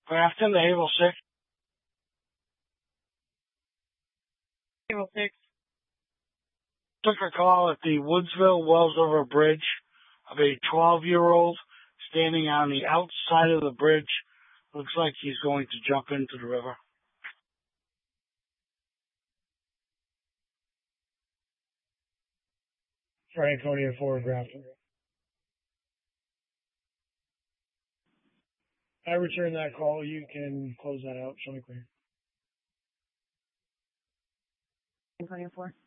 Grafton, the Able 6. Able 6. Took a call at the Woodsville Wells River Bridge of a 12-year-old standing on the outside of the bridge. Looks like he's going to jump into the river. Franconia 4, Grafton. I return that call. You can close that out. Show me clear. Franconia 4.